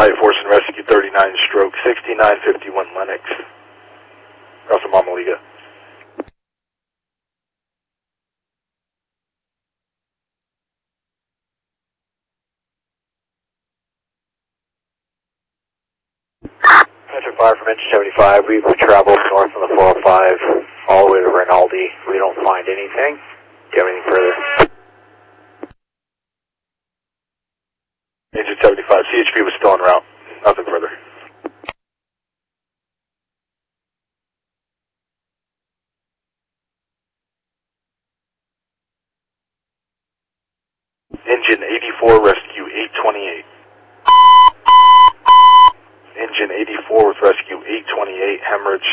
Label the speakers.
Speaker 1: Light Force and Rescue 39 stroke 6951 Lennox. Across the Mamaliga.
Speaker 2: Metric 5 from engine 75, we've traveled north on the 405 all the way to Rinaldi. We don't find anything. Do you have anything further?
Speaker 1: Engine 75, CHP was still en route. Nothing further. Engine 84, rescue 828. Engine 84 with rescue 828, hemorrhage